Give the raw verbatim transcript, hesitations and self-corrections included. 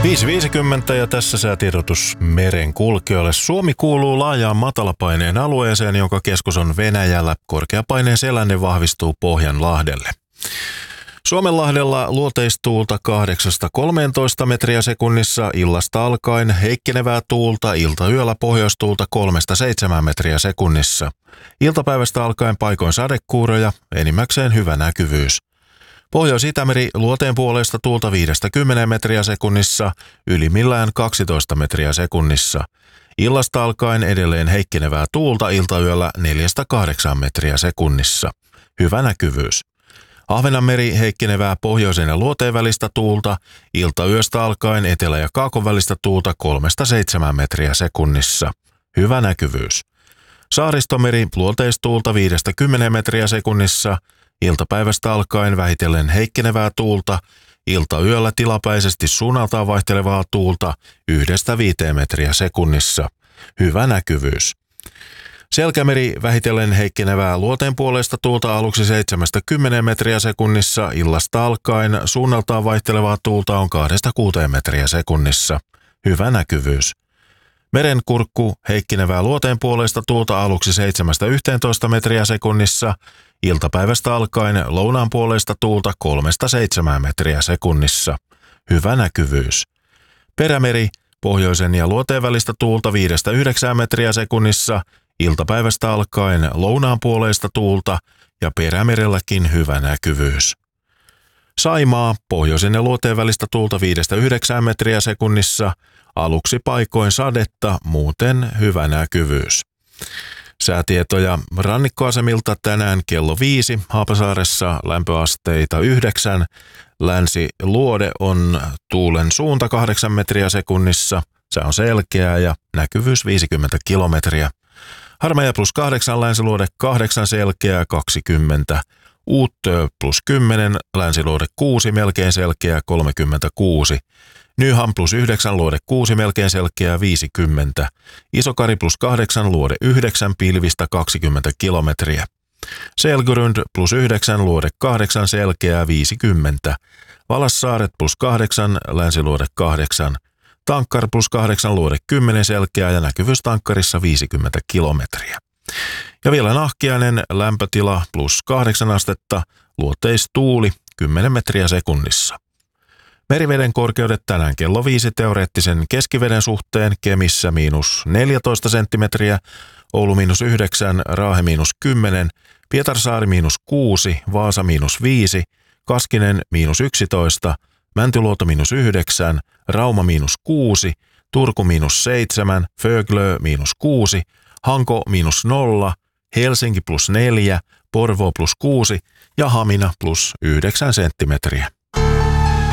viisi viisikymmentä ja tässä säätiedotus merenkulkijoille. Suomi kuuluu laajaan matalapaineen alueeseen, jonka keskus on Venäjällä. Korkeapaineen selänne vahvistuu Pohjanlahdelle. Suomenlahdella luoteistuulta kahdeksasta kolmeentoista metriä sekunnissa, illasta alkaen heikkenevää tuulta, iltayöllä pohjoistuulta kolmesta seitsemään metriä sekunnissa. Iltapäivästä alkaen paikoin sadekuuroja, enimmäkseen hyvä näkyvyys. Pohjois-Itämeri luoteen puolesta tuulta viidestä kymmeneen metriä sekunnissa, ylimmillään kaksitoista metriä sekunnissa. Illasta alkaen edelleen heikkenevää tuulta, iltayöllä neljästä kahdeksaan metriä sekunnissa. Hyvä näkyvyys. Ahvenanmeri heikkenevää pohjoisen ja luoteen välistä tuulta, iltayöstä alkaen etelä- ja kaakon välistä tuulta kolmesta seitsemään metriä sekunnissa. Hyvä näkyvyys. Saaristomeri luoteistuulta viidestä kymmeneen metriä sekunnissa, iltapäivästä alkaen vähitellen heikkenevää tuulta, iltayöllä tilapäisesti suunnaltaan vaihtelevaa tuulta yhdestä viiteen metriä sekunnissa. Hyvä näkyvyys. Selkämeri vähitellen heikkenevää luoteen puolesta tuulta aluksi seitsemästä kymmeneen metriä sekunnissa, illasta alkaen suunnaltaan vaihtelevaa tuulta on kahdesta kuuteen metriä sekunnissa. Hyvä näkyvyys. Merenkurkku heikkenevää luoteen puolesta tuulta aluksi seitsemästä yhteentoista metriä sekunnissa, iltapäivästä alkaen lounaan puolesta tuulta kolmesta seitsemään metriä sekunnissa. Hyvä näkyvyys. Perämeri pohjoisen ja luoteen välistä tuulta viidestä yhdeksään metriä sekunnissa, iltapäivästä alkaen lounaan puoleista tuulta ja perämerelläkin hyvä näkyvyys. Saimaa pohjoisen ja luoteen välistä tuulta viidestä yhdeksään metriä sekunnissa, aluksi paikoin sadetta, muuten hyvä näkyvyys. Säätietoja rannikkoasemilta tänään kello viisi, Haapasaaressa lämpöasteita yhdeksän, Länsi-Luode on tuulen suunta kahdeksan metriä sekunnissa, se on selkeää ja näkyvyys viisikymmentä kilometriä. Harmaja plus kahdeksan, Länsi-Luode kahdeksan, selkeää kaksikymmentä. Uuttöö plus kymmenen, Länsi-Luode kuusi, melkein selkeää kolmekymmentäkuusi. Nyham plus yhdeksän, Luode kuusi, melkein selkeää viisikymmentä. Isokari plus kahdeksan, Luode yhdeksän, pilvistä kaksikymmentä kilometriä. Selgyrund plus yhdeksän, Luode kahdeksan, selkeää viisikymmentä. Valassaaret plus kahdeksan, Länsi-Luode kahdeksan. Tankkar plus kahdeksan, Luode kymmenen, selkeää ja näkyvyys tankkarissa viisikymmentä kilometriä. Ja vielä Nahkiainen lämpötila plus kahdeksan astetta, luoteistuuli kymmenen metriä sekunnissa. Meriveden korkeudet tänään kello viisi teoreettisen keskiveden suhteen, Kemissä miinus neljätoista senttimetriä, Oulu miinus yhdeksän, Raahe miinus kymmenen, Pietarsaari miinus kuusi, Vaasa miinus viisi, Kaskinen miinus yksitoista, Mäntyluoto miinus yhdeksän, Rauma miinus kuusi, Turku miinus seitsemän, Föglö miinus kuusi, Hanko miinus nolla, Helsinki plus neljä, Porvoo plus kuusi ja Hamina plus yhdeksän senttimetriä.